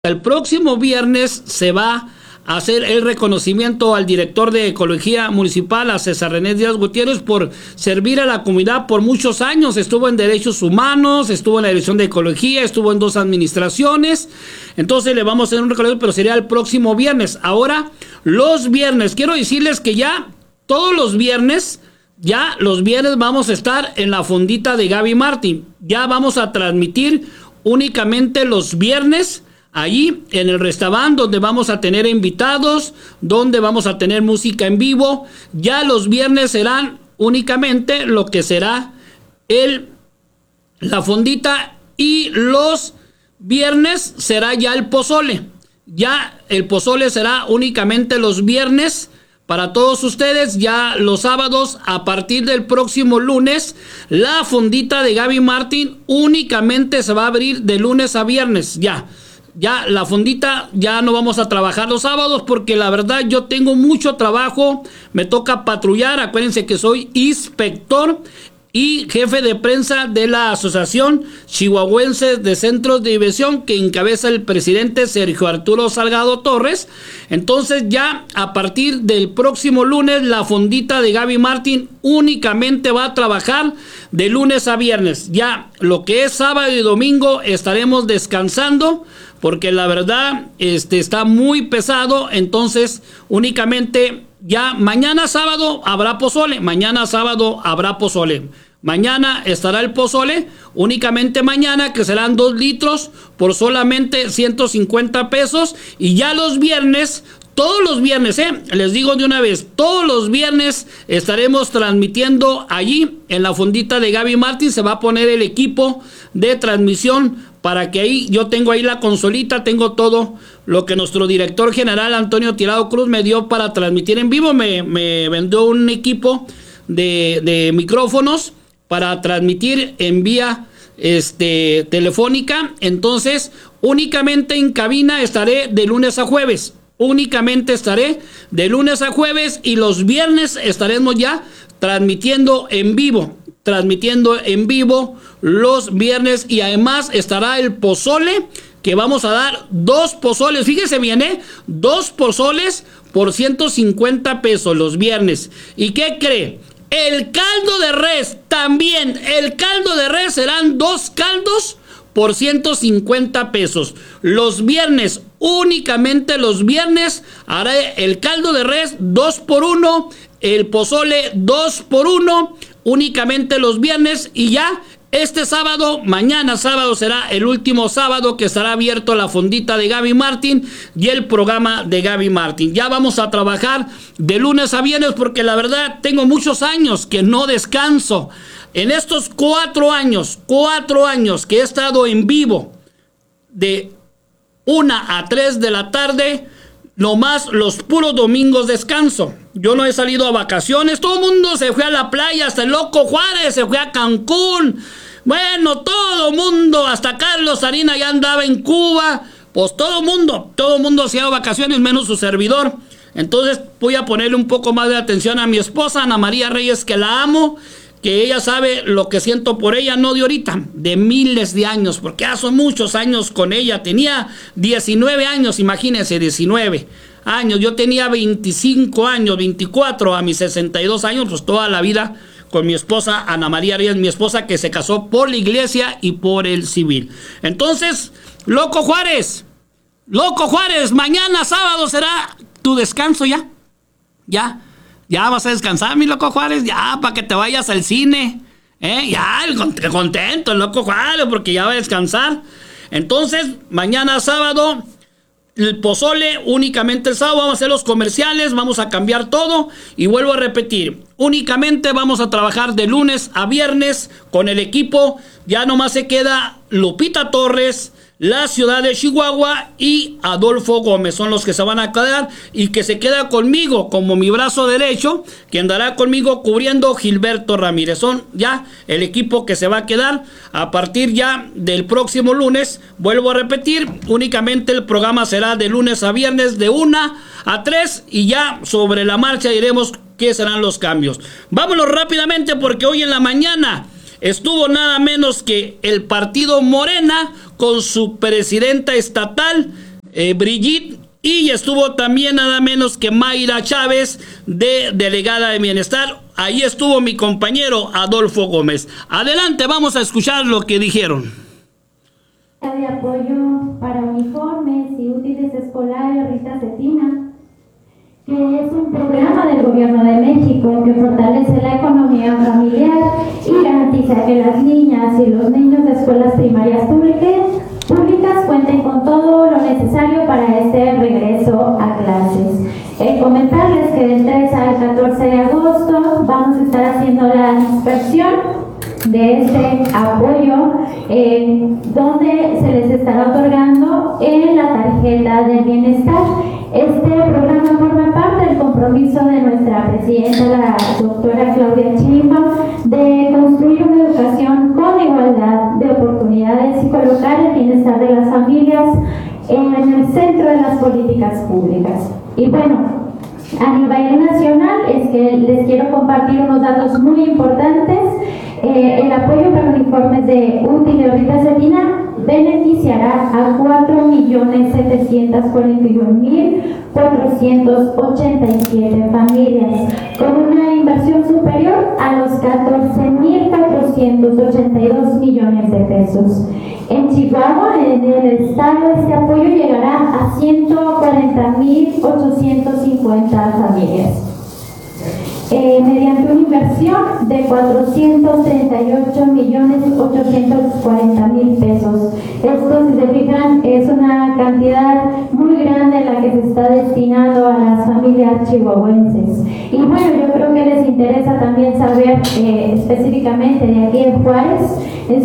El próximo viernes se va a hacer el reconocimiento al director de Ecología Municipal, a César René Díaz Gutiérrez, por servir a la comunidad por muchos años. Estuvo en Derechos Humanos, estuvo en la Dirección de Ecología, estuvo en 2 administraciones. Entonces le vamos a hacer un reconocimiento, pero sería el próximo viernes. Ahora, los viernes, quiero decirles que ya todos los viernes vamos a estar en la fondita de Gaby Martín. Ya vamos a transmitir únicamente los viernes allí en el restaurante, donde vamos a tener invitados, donde vamos a tener música en vivo. Ya los viernes serán únicamente lo que será la fondita, y los viernes será ya el pozole. Ya el pozole será únicamente los viernes para todos ustedes. Ya los sábados, a partir del próximo lunes, la fondita de Gaby Martín únicamente se va a abrir de lunes a viernes. Ya la fondita, ya no vamos a trabajar los sábados, porque la verdad yo tengo mucho trabajo, me toca patrullar. Acuérdense que soy inspector y jefe de prensa de la Asociación Chihuahuense de Centros de Diversión, que encabeza el presidente Sergio Arturo Salgado Torres. Entonces ya a partir del próximo lunes, la fondita de Gaby Martín únicamente va a trabajar de lunes a viernes. Ya lo que es sábado y domingo estaremos descansando, porque la verdad está muy pesado. Entonces únicamente ya mañana sábado habrá pozole. Mañana estará el pozole, únicamente mañana, que serán 2 litros por solamente 150 pesos. Y ya los viernes, todos los viernes, les digo de una vez, todos los viernes estaremos transmitiendo allí en la fondita de Gaby Martín. Se va a poner el equipo de transmisión para que ahí, yo tengo ahí la consolita, tengo todo lo que nuestro director general Antonio Tirado Cruz me dio para transmitir en vivo. Me vendió un equipo de micrófonos para transmitir en vía telefónica. Entonces únicamente en cabina estaré de lunes a jueves. Y los viernes estaremos ya transmitiendo en vivo los viernes. Y además estará el pozole, que vamos a dar 2 pozoles, fíjese bien, 2 pozoles por 150 pesos los viernes. ¿Y qué cree? El caldo de res también, serán 2 caldos por 150 pesos. Los viernes, únicamente los viernes, haré el caldo de res 2 por 1, el pozole 2 por 1, únicamente los viernes. Y ya mañana sábado será el último sábado que estará abierto la fondita de Gaby Martín y el programa de Gaby Martín. Ya vamos a trabajar de lunes a viernes, porque la verdad tengo muchos años que no descanso. En estos 4 años que he estado en vivo de 1 a 3 de la tarde, nomás los puros domingos descanso. Yo no he salido a vacaciones. Todo el mundo se fue a la playa, hasta el Loco Juárez se fue a Cancún. Bueno, todo el mundo, hasta Carlos Sarina ya andaba en Cuba. Pues todo el mundo se ha ido a vacaciones, menos su servidor. Entonces voy a ponerle un poco más de atención a mi esposa, Ana María Reyes, que la amo, que ella sabe lo que siento por ella, no de ahorita, de miles de años, porque ya son muchos años con ella. Tenía 19 años, imagínense, 19 años. Yo tenía 25 años, 24 a mis 62 años, pues toda la vida con mi esposa Ana María Reyes, mi esposa, que se casó por la iglesia y por el civil. Entonces, Loco Juárez, mañana sábado será tu descanso ya. Ya vas a descansar, mi Loco Juárez, ya, para que te vayas al cine. Ya, contento el Loco Juárez, porque ya va a descansar. Entonces, mañana sábado, el pozole únicamente el sábado. Vamos a hacer los comerciales, vamos a cambiar todo. Y vuelvo a repetir, únicamente vamos a trabajar de lunes a viernes con el equipo. Ya nomás se queda Lupita Torres, la ciudad de Chihuahua, y Adolfo Gómez son los que se van a quedar, y que se queda conmigo como mi brazo derecho, que andará conmigo cubriendo Gilberto Ramírez. Son ya el equipo que se va a quedar a partir ya del próximo lunes. Vuelvo a repetir, únicamente el programa será de lunes a viernes de 1 a 3, y ya sobre la marcha diremos qué serán los cambios. Vámonos rápidamente, porque hoy en la mañana estuvo nada menos que el partido Morena con su presidenta estatal, Brigitte, y estuvo también nada menos que Mayra Chávez, de delegada de Bienestar. Ahí estuvo mi compañero Adolfo Gómez. Adelante, vamos a escuchar lo que dijeron. De apoyo para uniformes y útiles escolares Rita Cetina, que es un programa del Gobierno de México que fortalece la economía familiar y garantiza que las niñas y los niños de escuelas primarias públicas cuenten con todo lo necesario para este regreso a clases. Comentarles que del 3 al 14 de agosto vamos a estar haciendo la inspección de este apoyo, donde se les estará otorgando en la tarjeta del bienestar. Este programa forma parte del compromiso de nuestra presidenta, la doctora Claudia Sheinbaum, de construir una educación con igualdad de oportunidades y colocar el bienestar de las familias en el centro de las políticas públicas. Y bueno, a nivel nacional es que les quiero compartir unos datos muy importantes. El apoyo para uniformes de útiles Rita Cetina beneficiará a 4.741.487 familias, con una inversión superior a los 14.482 millones de pesos. En Chihuahua, en el estado, este apoyo llegará a 140.850 familias. Mediante una inversión de 438.840.000 pesos. Esto, si se fijan, es una cantidad muy grande la que se está destinando a las familias chihuahuenses. Y bueno, yo creo que les interesa también saber específicamente de aquí en Juárez.